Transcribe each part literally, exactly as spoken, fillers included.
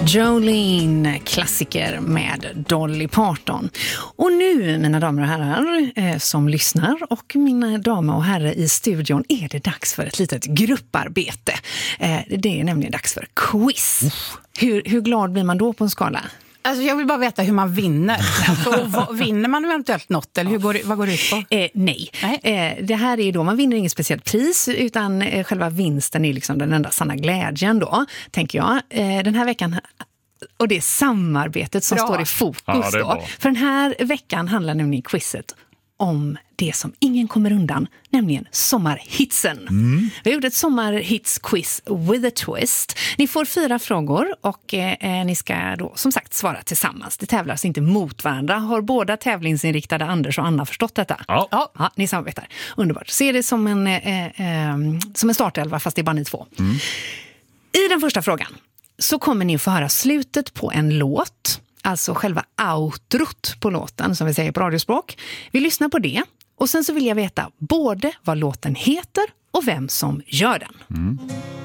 Jolene, klassiker med Dolly Parton. Och nu, mina damer och herrar eh, som lyssnar och mina damer och herrar i studion, är det dags för ett litet grupparbete. Eh, det är nämligen dags för quiz. Hur, hur glad blir man då på en skala? Alltså jag vill bara veta hur man vinner. Alltså, vad, vinner man eventuellt något? Eller hur går, vad går det ut på? Eh, nej. nej. Eh, det här är då, man vinner inget speciellt pris, utan eh, själva vinsten är liksom den enda sanna glädjen då, tänker jag. Eh, den här veckan, och det är samarbetet som bra. står i fokus ja, då. För den här veckan handlar nämligen quizet om det som ingen kommer undan, nämligen sommarhitsen. Mm. Vi har gjort ett sommarhitsquiz with a twist. Ni får fyra frågor och eh, ni ska då som sagt svara tillsammans. Det tävlas inte mot varandra. Har båda tävlingsinriktade Anders och Anna förstått detta? Ja. Ja, ja ni samarbetar. Underbart. Se det som en, eh, eh, som en startelva, fast det är bara ni två. Mm. I den första frågan så kommer ni att få höra slutet på en låt. Alltså själva outrot på låten, som vi säger på radiospråk. Vi lyssnar på det och sen så vill jag veta både vad låten heter och vem som gör den. Mm.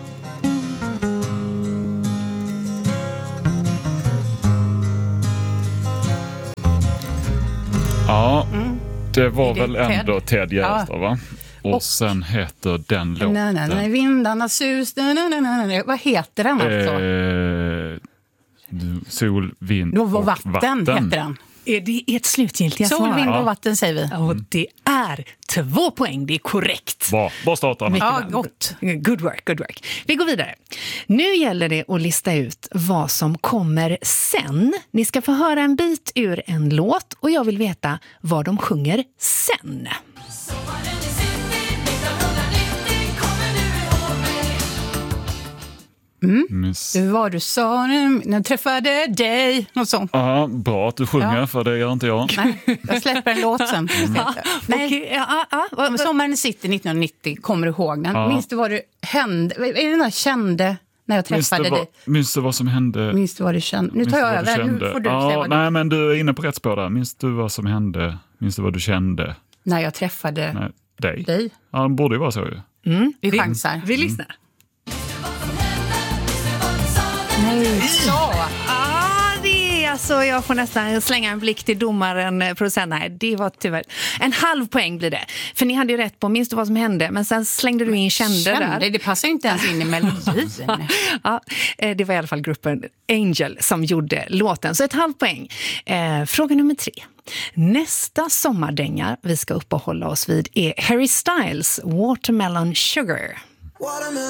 Ja, det var det väl Ted? ändå Ted Gärdestad, Ja. va? Och, och sen heter den låten... Nej, nej, nej, vindarnas sus. Nej, nej, nej, nej. Vad heter den alltså? Eh, sol, vind Då var och vatten, vatten heter den. Är det ert slutgiltiga svar? Sol, vind och Ja. vatten säger vi. Och det är två poäng, det är korrekt. Bra, bra start, Anna. Ja, gott. Good work, good work. Vi går vidare. Nu gäller det att lista ut vad som kommer sen. Ni ska få höra en bit ur en låt och jag vill veta vad de sjunger sen. Mm. Miss. Det var du sa när jag träffade dig. Något sånt. Ja, bra att du sjunger, Ja. för det gör inte jag. Nej, jag släpper en låt sen. Ja, Nej. okej, ja, ja, ja. Men Sommaren i City nittonhundranittio, kommer du ihåg den? Ja. Minns du vad du hände? Är det den där kände när jag Minns träffade du, vad, dig? minns du vad som hände? Minns du vad du kände? Nu Minns tar du jag vad du över. Nu kände? får du ja, säga vad nej, du... men du är inne på rätt spår där. Minns du vad som hände? Minns du vad du kände? När jag träffade Nej, dig? dig. Ja, det borde ju vara så ju. Mm. Vi Vi, chansar. vi lyssnar. Nej, så. Ah, det är alltså, jag får nästan slänga en blick till domaren, producent. Nej, det var tyvärr. En halv poäng blir det. För ni hade ju rätt på, minns du vad som hände? Men sen slängde du in kände, Kände, där. det passar ju inte ens in i melodin. Ja, det var i alla fall gruppen Angel som gjorde låten. Så ett halvt poäng. Eh, fråga nummer tre. Nästa sommardänga vi ska uppehålla oss vid är Harry Styles Watermelon Sugar.